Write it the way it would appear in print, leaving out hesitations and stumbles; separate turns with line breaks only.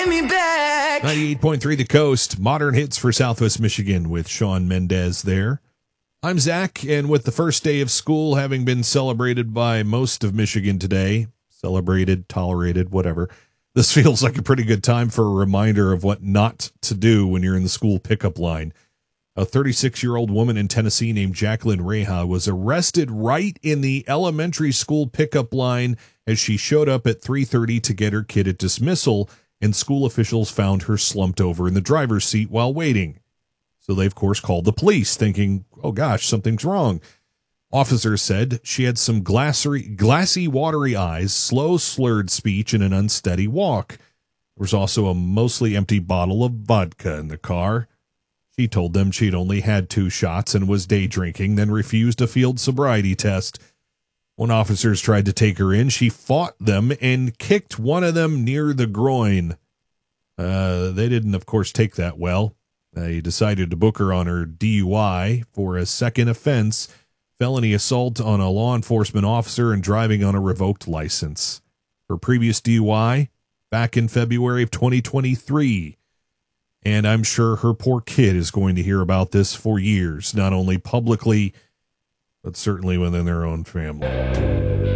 me back.
98.3 The Coast, modern hits for Southwest Michigan with Shawn Mendes there. I'm Zach, and with the first day of school having been celebrated by most of Michigan today, celebrated, tolerated, whatever, this feels like a pretty good time for a reminder of what not to do when you're in the school pickup line. A 36-year-old woman in Tennessee named Jacqueline Reha was arrested right in the elementary school pickup line as she showed up at 3:30 to get her kid at dismissal, and school officials found her slumped over in the driver's seat while waiting. So they, of course, called the police, thinking, oh gosh, something's wrong. Officers said she had some glassy, watery eyes, slow, slurred speech, and an unsteady walk. There was also a mostly empty bottle of vodka in the car. She told them she'd only had 2 shots and was day drinking, then refused a field sobriety test. When officers tried to take her in, she fought them and kicked one of them near the groin. They didn't, of course, take that well. They decided to book her on her DUI for a second offense, felony assault on a law enforcement officer and driving on a revoked license. Her previous DUI back in February of 2023. And I'm sure her poor kid is going to hear about this for years, not only publicly, but certainly within their own family.